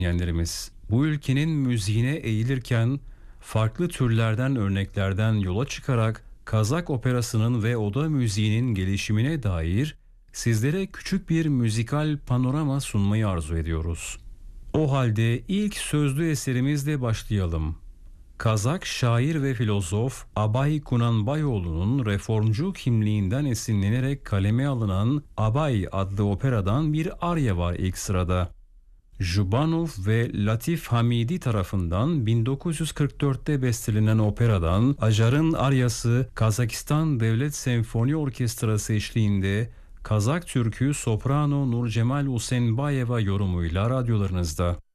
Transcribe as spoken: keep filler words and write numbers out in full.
dinleyenlerimiz. Bu ülkenin müziğine eğilirken farklı türlerden örneklerden yola çıkarak Kazak operasının ve oda müziğinin gelişimine dair sizlere küçük bir müzikal panorama sunmayı arzu ediyoruz. O halde ilk sözlü eserimizle başlayalım. Kazak şair ve filozof Abay Kunanbayoğlu'nun reformcu kimliğinden esinlenerek kaleme alınan Abay adlı operadan bir arya var ilk sırada. Jubanov ve Latif Hamidi tarafından bin dokuz yüz kırk dörtte bestelenen operadan Ajar'ın aryası Kazakistan Devlet Senfoni Orkestrası eşliğinde Kazak türkü soprano Nurcemal Usenbayeva yorumuyla radyolarınızda.